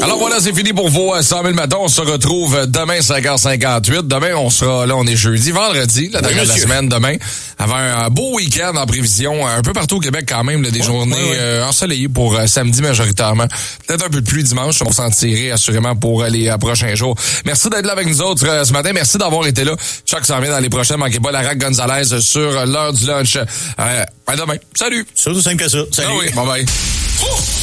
Alors voilà, c'est fini pour vos 100 000 matins. On se retrouve demain 5h58. Demain, on sera là, on est jeudi, vendredi, la dernière de la semaine demain. Avant un beau week-end en prévision, un peu partout au Québec quand même, là, des journées ensoleillées pour samedi majoritairement. Peut-être un peu de pluie dimanche, on s'en tirer assurément pour les prochains jours. Merci d'être là avec nous autres ce matin. Merci d'avoir été là. Chuck s'en vient dans les prochaines. Manquez pas la Rack Gonzalez sur l'heure du lunch. À demain. Salut. C'est aussi simple que ça. Salut. Ah oui, bye bye.